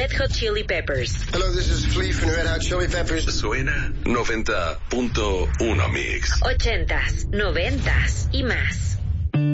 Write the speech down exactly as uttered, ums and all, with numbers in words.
Red Hot Chili Peppers. Hello, this is Flea from Red Hot Chili Peppers. Suena noventa punto uno Mix. Ochentas, noventas y más.